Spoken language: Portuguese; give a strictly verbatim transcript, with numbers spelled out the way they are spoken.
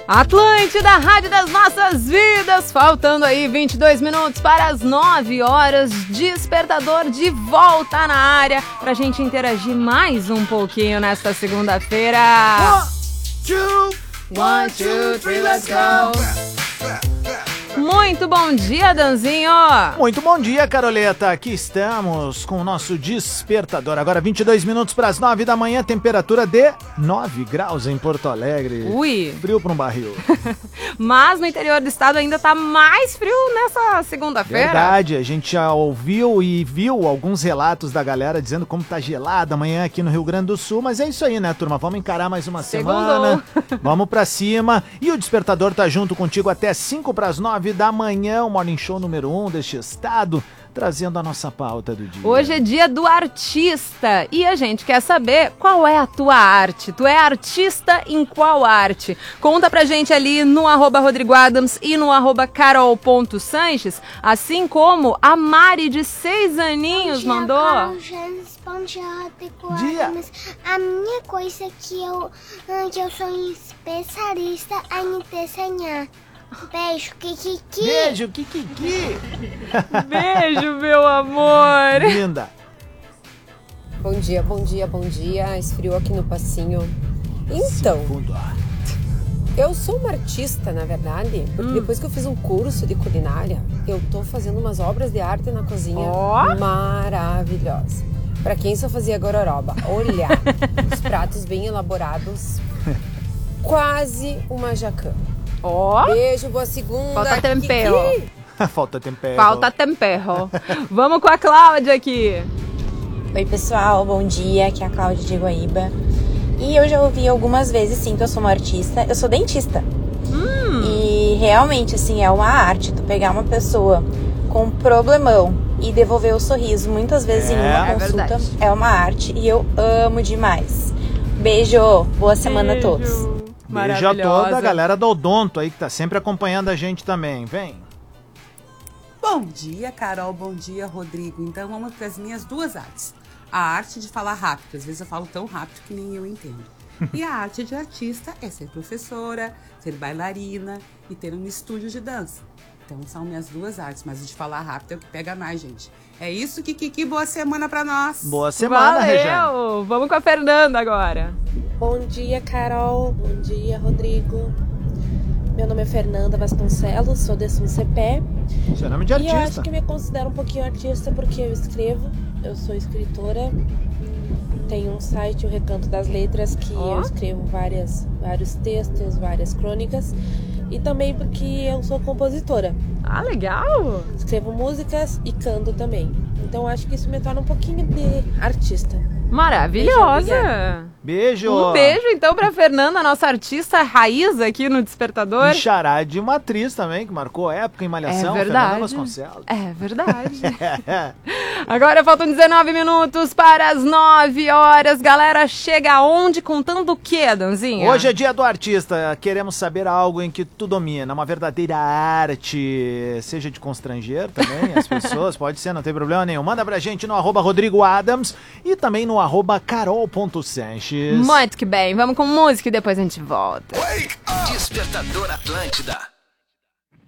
Atlântida, Rádio das Nossas Vidas, faltando aí vinte e dois minutos para as nove horas, Despertador de volta na área, pra gente interagir mais um pouquinho nesta segunda-feira. One, two, one, two, three, let's go! Muito bom dia, Danzinho! Muito bom dia, Caroleta! Aqui estamos com o nosso Despertador. Agora vinte e dois minutos para as nove da manhã, temperatura de nove graus em Porto Alegre. Ui! Frio para um barril. Mas no interior do estado ainda tá mais frio nessa segunda-feira. Verdade, a gente já ouviu e viu alguns relatos da galera dizendo como tá gelada amanhã aqui no Rio Grande do Sul, mas é isso aí, né, turma? Vamos encarar mais uma Segundou. semana. Vamos pra cima. E o Despertador tá junto contigo até cinco para as nove da manhã, o Morning Show número um deste estado, trazendo a nossa pauta do dia. Hoje é dia do artista e a gente quer saber qual é a tua arte. Tu é artista em qual arte? Conta pra gente ali no arroba Rodrigo Adams e no arroba carol.sanches, assim como a Mari de seis aninhos Bom dia, mandou. Carol Jannes, bom dia, Rodrigo Dia. Adams. A minha coisa é que eu, que eu sou especialista em desenhar. Beijo, Kikiki. Beijo, Kikiki. Beijo, meu amor. Linda. Bom dia, bom dia, bom dia. Esfriou aqui no passinho. Então, Segundo ar. eu sou uma artista, na verdade, porque Hum. depois que eu fiz um curso de culinária, eu tô fazendo umas obras de arte na cozinha Ó. maravilhosas. Pra quem só fazia gororoba, olha, os pratos bem elaborados, quase uma jacã. Ó, Beijo, boa segunda. Falta tempero. Kiki. Falta tempero. falta tempero. Vamos com a Cláudia aqui. Oi pessoal, bom dia, aqui é a Cláudia de Guaíba. E eu já ouvi algumas vezes sim que eu sou uma artista, eu sou dentista. Hum. E realmente assim, é uma arte, tu pegar uma pessoa com um problemão e devolver o sorriso muitas vezes É, em uma é consulta, verdade. é uma arte e eu amo demais. Beijo, boa semana a todos. Beijo. Beijo a toda a Maravilhosa. galera do Odonto aí que tá sempre acompanhando a gente também. Vem. Bom dia, Carol. Bom dia, Rodrigo. Então vamos para as minhas duas artes. A arte de falar rápido. Às vezes eu falo tão rápido que nem eu entendo. E a arte de artista é ser professora, ser bailarina e ter um estúdio de dança. Então são minhas duas artes, mas o de falar rápido é o que pega mais, gente. É isso, Kikiki. Boa semana para nós. Boa semana, Rejane. Valeu. Vamos com a Fernanda agora. Bom dia, Carol. Bom dia, Rodrigo. Meu nome é Fernanda Vasconcelos, sou décimo C P. Seu nome de E eu acho artista. que me considero um pouquinho artista porque eu escrevo, eu sou escritora. Tenho um site, o Recanto das Letras, que Ó. eu escrevo várias, vários textos, várias crônicas. E também porque eu sou compositora. Ah, legal. Escrevo músicas e canto também. Então acho que isso me torna um pouquinho de artista. Maravilhosa. Beijo. Um beijo, então, pra Fernanda, nossa artista raiz aqui no Despertador. E xará de uma atriz também, que marcou época em Malhação. É verdade. Fernanda Vasconcelos. É verdade. Agora faltam dezenove minutos para as nove horas. Galera, chega aonde? Contando o quê, Danzinha? Hoje é dia do artista. Queremos saber algo em que tu domina, uma verdadeira arte. Seja de constranger também, as pessoas, pode ser, não tem problema nenhum. Manda pra gente no arroba Rodrigo Adams e também no arroba carol.sanches. Muito que bem. Vamos com música e depois a gente volta. Despertador Atlântida.